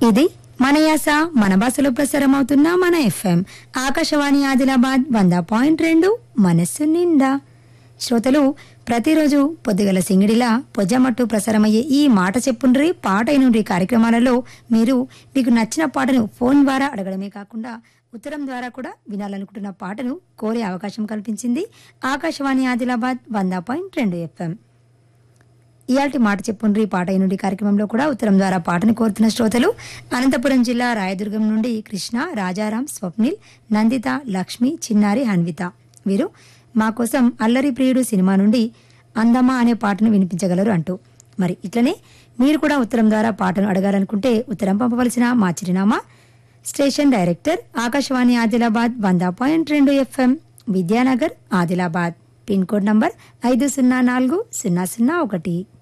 ఇది మన యాస మన భాషలో ప్రసారం అవుతున్న మన ఎఫ్ఎం ఆకాశవాణి ఆదిలాబాద్ 100.2 మనస్సు నిండా. శ్రోతలు, ప్రతిరోజు పొద్దుగల సింగిడిలా పొజ్జమట్టు ప్రసారమయ్యే ఈ మాట చెప్పుండ్రి పాట అయినుండ్రి కార్యక్రమాలలో మీరు మీకు నచ్చిన పాటను ఫోన్ ద్వారా అడగడమే కాకుండా ఉత్తరం ద్వారా కూడా వినాలనుకుంటున్న పాటను కోరే అవకాశం కల్పించింది ఆకాశవాణి ఆదిలాబాద్ 100.2 ఎఫ్ఎం. ఇయాల్టి మాట చెప్పుండ్రి పాట అయినుండి కార్యక్రమంలో కూడా ఉత్తరం ద్వారా పాటను కోరుతున్న శ్రోతలు అనంతపురం జిల్లా రాయదుర్గం నుండి కృష్ణ, రాజారాం, స్వప్నిల్, నందిత, లక్ష్మి, చిన్నారి, హన్విత. వీరు మా కోసం అల్లరి ప్రియుడు సినిమా నుండి అందమా అనే పాటను వినిపించగలరు అంటూ. మరి ఇట్లనే మీరు కూడా ఉత్తరం ద్వారా పాటను అడగాలనుకుంటే ఉత్తరం పంపవలసిన మా చిరునామా station director Akashvani Adilabad 100.2 FM, Vidyanagar, Adilabad. Pin code number 504001.